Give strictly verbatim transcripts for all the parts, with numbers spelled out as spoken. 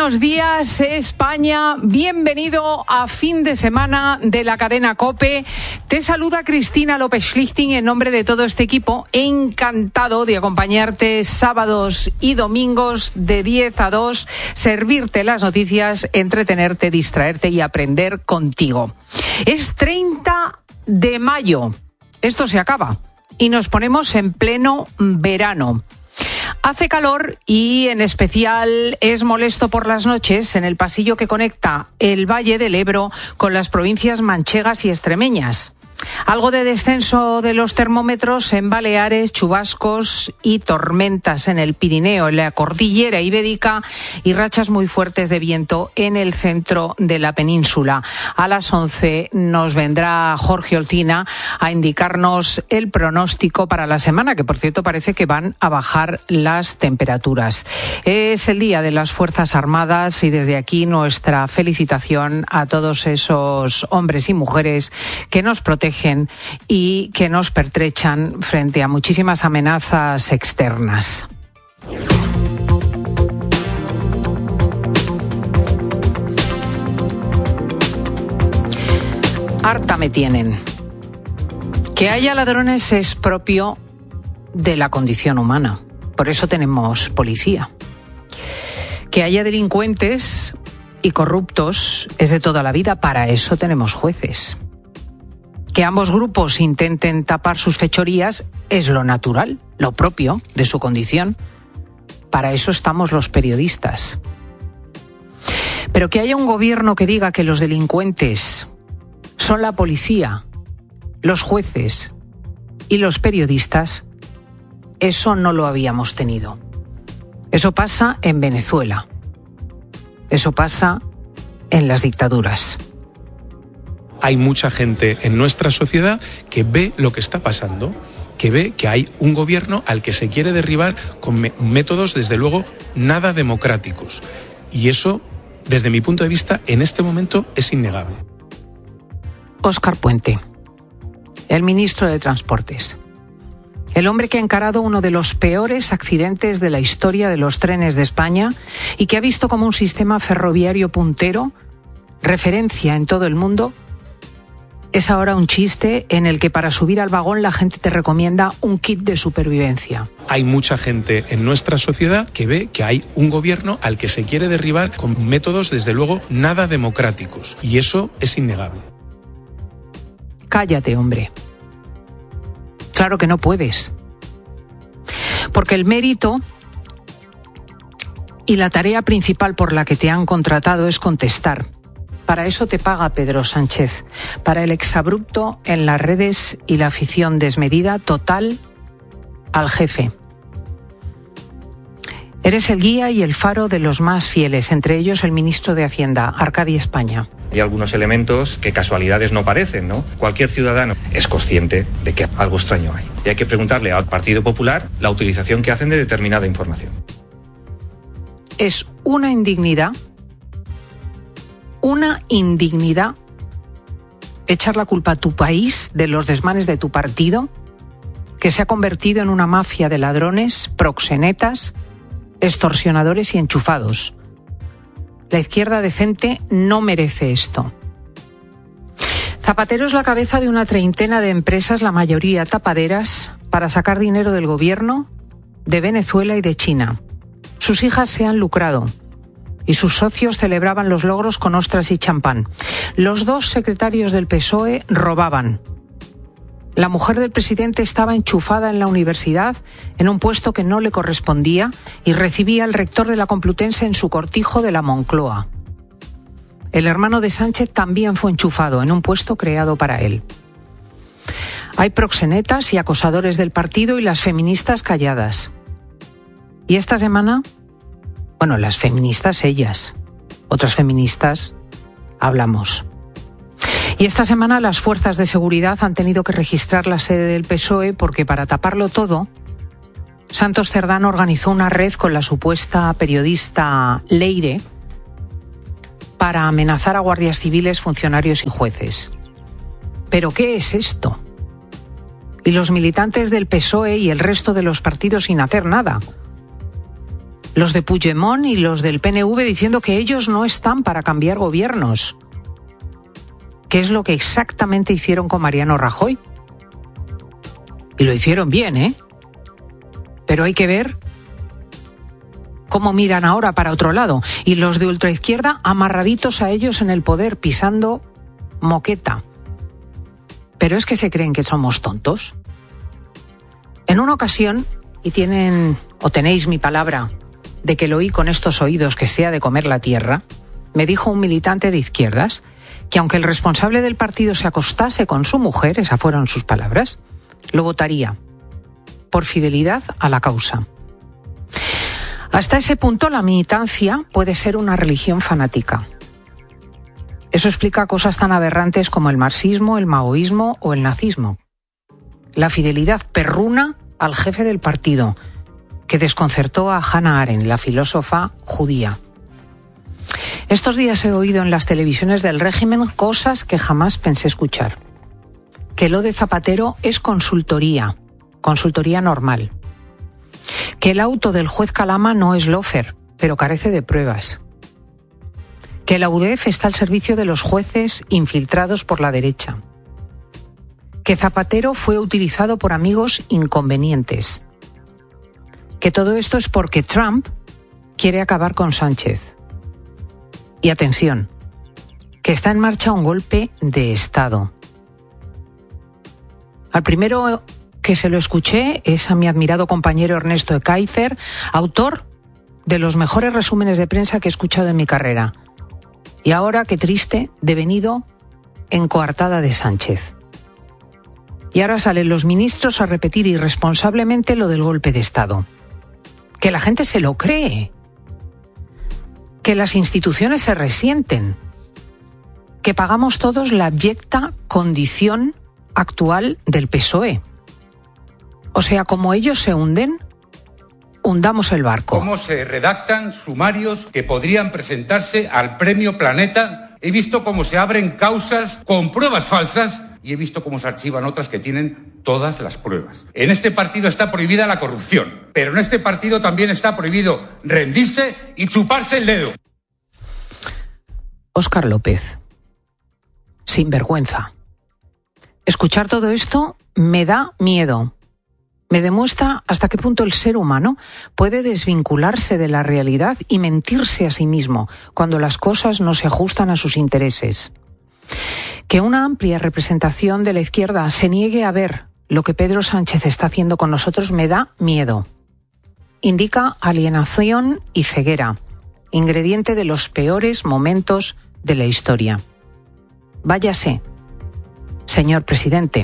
Buenos días, España. Bienvenido a fin de semana de la cadena COPE. Te saluda Cristina López Schlichting en nombre de todo este equipo. Encantado de acompañarte sábados y domingos de diez a dos, servirte las noticias, entretenerte, distraerte y aprender contigo. Es treinta de mayo. Esto se acaba y nos ponemos en pleno verano. Hace calor y en especial es molesto por las noches en el pasillo que conecta el Valle del Ebro con las provincias manchegas y extremeñas. Algo de descenso de los termómetros en Baleares, chubascos y tormentas en el Pirineo, en la cordillera ibérica y rachas muy fuertes de viento en el centro de la península. A las once nos vendrá Jorge Olcina a indicarnos el pronóstico para la semana, que por cierto parece que van a bajar las temperaturas. Es el Día de las Fuerzas Armadas y desde aquí nuestra felicitación a todos esos hombres y mujeres que nos protegen y que nos pertrechan frente a muchísimas amenazas externas. Harta me tienen. Que haya ladrones es propio de la condición humana. Por eso tenemos policía. Que haya delincuentes y corruptos es de toda la vida. Para eso tenemos jueces. Que ambos grupos intenten tapar sus fechorías es lo natural, lo propio de su condición. Para eso estamos los periodistas. Pero que haya un gobierno que diga que los delincuentes son la policía, los jueces y los periodistas, eso no lo habíamos tenido. Eso pasa en Venezuela. Eso pasa en las dictaduras. Hay mucha gente en nuestra sociedad que ve lo que está pasando, que ve que hay un gobierno al que se quiere derribar con me- métodos, desde luego, nada democráticos. Y eso, desde mi punto de vista, en este momento es innegable. Óscar Puente, el ministro de Transportes. El hombre que ha encarado uno de los peores accidentes de la historia de los trenes de España y que ha visto como un sistema ferroviario puntero, referencia en todo el mundo, es ahora un chiste en el que para subir al vagón la gente te recomienda un kit de supervivencia. Hay mucha gente en nuestra sociedad que ve que hay un gobierno al que se quiere derribar con métodos, desde luego, nada democráticos. Y eso es innegable. Cállate, hombre. Claro que no puedes. Porque el mérito y la tarea principal por la que te han contratado es contestar. Para eso te paga Pedro Sánchez, para el exabrupto en las redes y la afición desmedida total al jefe. Eres el guía y el faro de los más fieles, entre ellos el ministro de Hacienda, Arcadi España. Hay algunos elementos que casualidades no parecen, ¿no? Cualquier ciudadano es consciente de que algo extraño hay. Y hay que preguntarle al Partido Popular la utilización que hacen de determinada información. Es una indignidad Una indignidad echar la culpa a tu país de los desmanes de tu partido, que se ha convertido en una mafia de ladrones, proxenetas, extorsionadores y enchufados. La izquierda decente no merece esto. Zapatero es la cabeza de una treintena de empresas, la mayoría tapaderas, para sacar dinero del gobierno, de Venezuela y de China. Sus hijas se han lucrado y sus socios celebraban los logros con ostras y champán. Los dos secretarios del P S O E robaban. La mujer del presidente estaba enchufada en la universidad, en un puesto que no le correspondía, y recibía al rector de la Complutense en su cortijo de la Moncloa. El hermano de Sánchez también fue enchufado en un puesto creado para él. Hay proxenetas y acosadores del partido y las feministas calladas. Y esta semana... Bueno, las feministas ellas, otras feministas hablamos. Y esta semana las fuerzas de seguridad han tenido que registrar la sede del P S O E porque para taparlo todo, Santos Cerdán organizó una red con la supuesta periodista Leire para amenazar a guardias civiles, funcionarios y jueces. ¿Pero qué es esto? Y los militantes del P S O E y el resto de los partidos sin hacer nada. los de Puigdemont y los del P N V diciendo que ellos no están para cambiar gobiernos, que es lo que exactamente hicieron con Mariano Rajoy. Y lo hicieron bien, ¿eh? Pero hay que ver cómo miran ahora para otro lado. Y los de ultraizquierda amarraditos a ellos en el poder, pisando moqueta. Pero es que se creen que somos tontos. En una ocasión, y tienen o tenéis mi palabra de que lo oí con estos oídos que sea de comer la tierra, me dijo un militante de izquierdas que aunque el responsable del partido se acostase con su mujer, esas fueron sus palabras, lo votaría por fidelidad a la causa. Hasta ese punto la militancia puede ser una religión fanática. Eso explica cosas tan aberrantes como el marxismo, el maoísmo o el nazismo. La fidelidad perruna al jefe del partido, que desconcertó a Hannah Arendt, la filósofa judía. Estos días he oído en las televisiones del régimen cosas que jamás pensé escuchar. Que lo de Zapatero es consultoría, consultoría normal. Que el auto del juez Calama no es lawfare, pero carece de pruebas. Que la U D E F está al servicio de los jueces infiltrados por la derecha. Que Zapatero fue utilizado por amigos inconvenientes. Que todo esto es porque Trump quiere acabar con Sánchez. Y atención, que está en marcha un golpe de Estado. Al primero que se lo escuché es a mi admirado compañero Ernesto Ekaizer, autor de los mejores resúmenes de prensa que he escuchado en mi carrera. Y ahora, qué triste, devenido en coartada de Sánchez. Y ahora salen los ministros a repetir irresponsablemente lo del golpe de Estado. Que la gente se lo cree. Que las instituciones se resienten. Que pagamos todos la abyecta condición actual del P S O E. O sea, como ellos se hunden, hundamos el barco. ¿Cómo se redactan sumarios que podrían presentarse al Premio Planeta? He visto cómo se abren causas con pruebas falsas y he visto cómo se archivan otras que tienen todas las pruebas. En este partido está prohibida la corrupción, pero en este partido también está prohibido rendirse y chuparse el dedo. Óscar López, sinvergüenza. Escuchar todo esto me da miedo. Me demuestra hasta qué punto el ser humano puede desvincularse de la realidad y mentirse a sí mismo cuando las cosas no se ajustan a sus intereses. Que una amplia representación de la izquierda se niegue a ver lo que Pedro Sánchez está haciendo con nosotros me da miedo. Indica alienación y ceguera, ingrediente de los peores momentos de la historia. Váyase, señor presidente.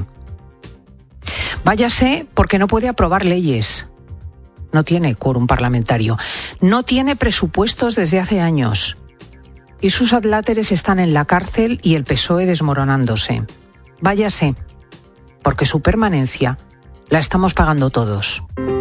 Váyase porque no puede aprobar leyes. No tiene quórum parlamentario. No tiene presupuestos desde hace años. Y sus adláteres están en la cárcel y el P S O E desmoronándose. Váyase, porque su permanencia la estamos pagando todos.